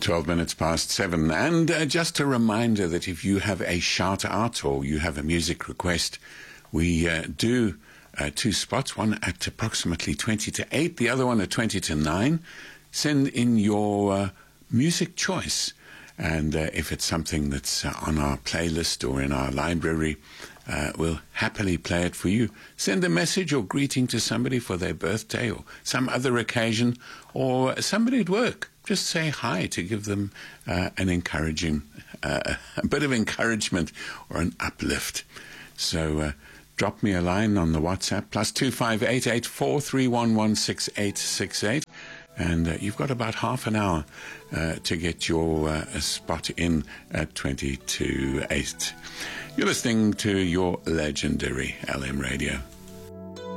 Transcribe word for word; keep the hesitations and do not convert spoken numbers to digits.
twelve minutes past seven. And uh, just a reminder that if you have a shout out or you have a music request, we uh, do uh, two spots, one at approximately twenty to eight, the other one at twenty to nine. Send in your uh, music choice. And uh, if it's something that's uh, on our playlist or in our library, uh, we'll happily play it for you. Send a message or greeting to somebody for their birthday or some other occasion, or somebody at work. Just say hi to give them uh, an encouraging, uh, a bit of encouragement or an uplift. So uh, drop me a line on the WhatsApp, plus two five eight eight four three one one six eight six eight. And uh, you've got about half an hour uh, to get your uh, spot in at twenty to eight. You're listening to your legendary L M Radio.